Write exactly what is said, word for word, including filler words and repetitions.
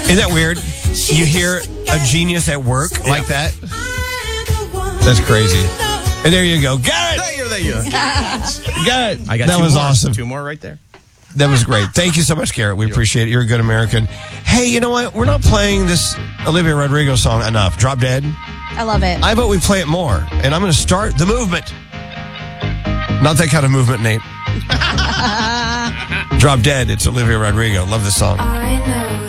Isn't that weird? You hear a genius at work yeah. like that? That's crazy. And there you go. Got it! There you, there you. Got it. I got that two was more. awesome. Two more right there. That was great. Thank you so much, Garrett. We appreciate it. You're a good American. Hey, you know what? We're not playing this Olivia Rodrigo song enough. Drop Dead. I love it. I vote we play it more. And I'm going to start the movement. Not that kind of movement, Nate. Drop Dead. It's Olivia Rodrigo. Love this song. I know